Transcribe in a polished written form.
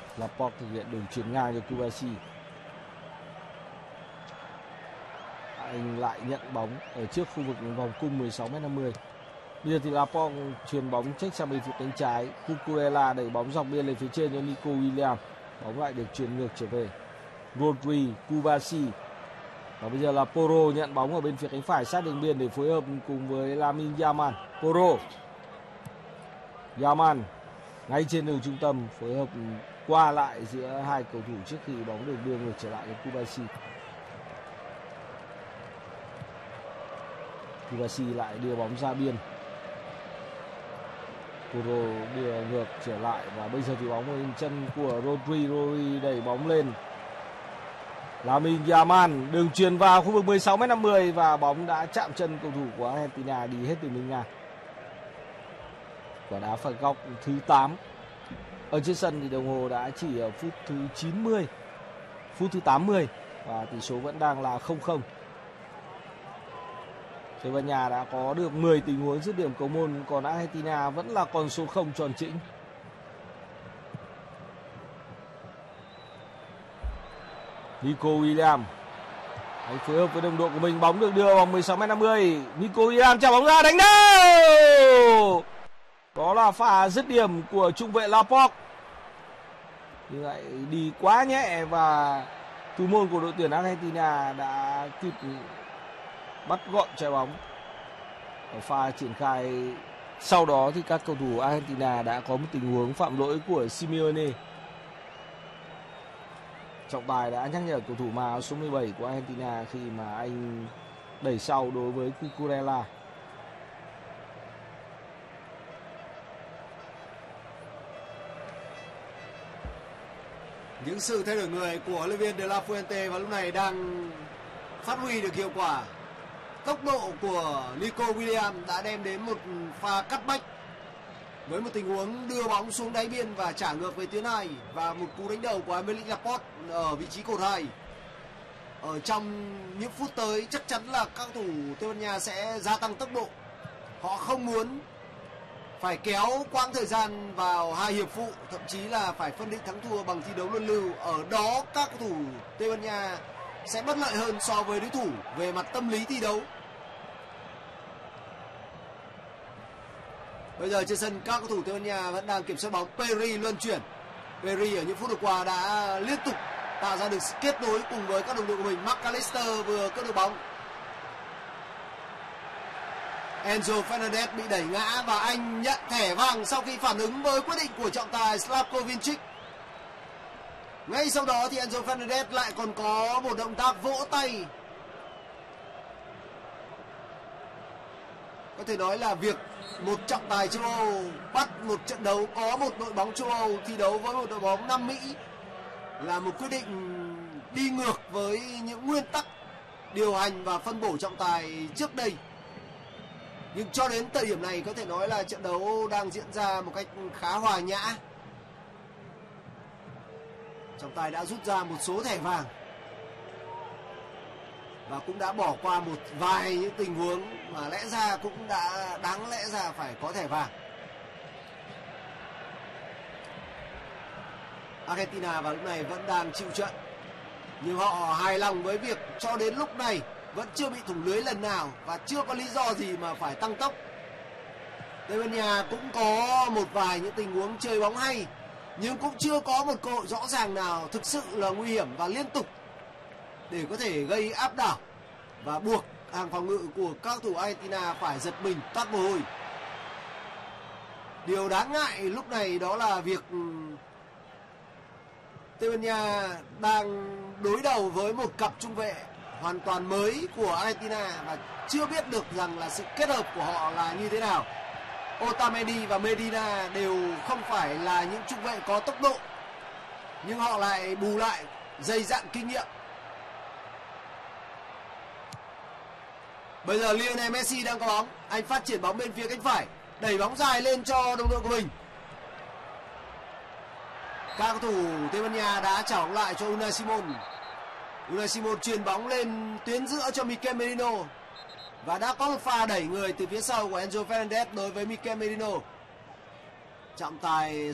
Laporte thực hiện đường chuyền ngang cho Kobayashi. Anh lại nhận bóng ở trước khu vực vòng cung 16m50. Bây giờ thì Laporte chuyền bóng check sang bên phía cánh trái. Cucurella đẩy bóng dọc biên lên phía trên cho Nico Williams. Bóng lại được chuyền ngược trở về. Rodri, Kobayashi. Và bây giờ là Porro nhận bóng ở bên phía cánh phải sát đường biên để phối hợp cùng với Lamine Yamal. Porro, Yamal ngay trên đường trung tâm phối hợp qua lại giữa hai cầu thủ trước khi bóng được đưa ngược trở lại đến Kobayashi. Kobayashi lại đưa bóng ra biên. Porro đưa ngược trở lại và bây giờ thì bóng lên chân của Rodri. Rodri đẩy bóng lên. Lamine Yamal đường chuyền vào khu vực 16m50 và bóng đã chạm chân cầu thủ của Argentina đi hết đường biên ngang. Quả đá phạt góc thứ 8. Ở trên sân thì đồng hồ đã chỉ ở phút thứ 90, phút thứ 80 và tỷ số vẫn đang là 0-0. Tây Ban Nha đã có được 10 tình huống dứt điểm cầu môn, còn Argentina vẫn là con số 0 tròn chỉnh. Nico Williams, anh phối hợp với đồng đội của mình, bóng được đưa vòng 16m50. Nico Williams trả bóng ra đánh đâu. Đó là pha dứt điểm của trung vệ Laporte. Như vậy đi quá nhẹ và thủ môn của đội tuyển Argentina đã kịp bắt gọn trái bóng. Ở pha triển khai sau đó thì các cầu thủ Argentina đã có một tình huống phạm lỗi của Simeone. Trọng tài đã nhắc nhở cầu thủ mặc áo số 17 của Argentina khi mà anh đẩy sau đối với Cucurella. Những sự thay đổi người của huấn luyện viên De La Fuente vào lúc này đang phát huy được hiệu quả. Tốc độ của Nico Williams đã đem đến một pha cắt bách với một tình huống đưa bóng xuống đáy biên và trả ngược về tuyến hai và một cú đánh đầu của Aymeric Laporte ở vị trí cột 2. Ở trong những phút tới chắc chắn là các cầu thủ Tây Ban Nha sẽ gia tăng tốc độ. Họ không muốn phải kéo quãng thời gian vào hai hiệp phụ, thậm chí là phải phân định thắng thua bằng thi đấu luân lưu. Ở đó các cầu thủ Tây Ban Nha sẽ bất lợi hơn so với đối thủ về mặt tâm lý thi đấu. Bây giờ trên sân các cầu thủ Tây Ban Nha vẫn đang kiểm soát bóng. Peri luân chuyển. Peri ở những phút vừa qua đã liên tục tạo ra được sự kết nối cùng với các đồng đội của mình. McAllister vừa cướp được bóng. Enzo Fernandez bị đẩy ngã và anh nhận thẻ vàng sau khi phản ứng với quyết định của trọng tài Slavko Vincic. Ngay sau đó thì Enzo Fernandez lại còn có một động tác vỗ tay. Có thể nói là việc một trọng tài châu Âu bắt một trận đấu có một đội bóng châu Âu thi đấu với một đội bóng Nam Mỹ là một quyết định đi ngược với những nguyên tắc điều hành và phân bổ trọng tài trước đây. Nhưng cho đến thời điểm này có thể nói là trận đấu đang diễn ra một cách khá hòa nhã. Trọng tài đã rút ra một số thẻ vàng và cũng đã bỏ qua một vài những tình huống mà lẽ ra cũng đã đáng lẽ ra phải có thẻ vàng. Argentina vào lúc này vẫn đang chịu trận, nhưng họ hài lòng với việc cho đến lúc này vẫn chưa bị thủng lưới lần nào và chưa có lý do gì mà phải tăng tốc. Tây Ban Nha cũng có một vài những tình huống chơi bóng hay, nhưng cũng chưa có một cơ hội rõ ràng nào thực sự là nguy hiểm và liên tục để có thể gây áp đảo và buộc hàng phòng ngự của các cầu thủ Argentina phải giật mình toát mồ hôi. Điều đáng ngại lúc này đó là việc Tây Ban Nha đang đối đầu với một cặp trung vệ hoàn toàn mới của Argentina và chưa biết được rằng là sự kết hợp của họ là như thế nào. Otamendi và Medina đều không phải là những trung vệ có tốc độ, nhưng họ lại bù lại dày dặn kinh nghiệm. Bây giờ Lionel Messi đang có bóng, anh phát triển bóng bên phía cánh phải, đẩy bóng dài lên cho đồng đội của mình. Các cầu thủ Tây Ban Nha đã trả bóng lại cho Unai Simon. Unai Simon chuyền bóng lên tuyến giữa cho Mikel Merino và đã có một pha đẩy người từ phía sau của Enzo Fernandez đối với Mikel Merino. Trọng tài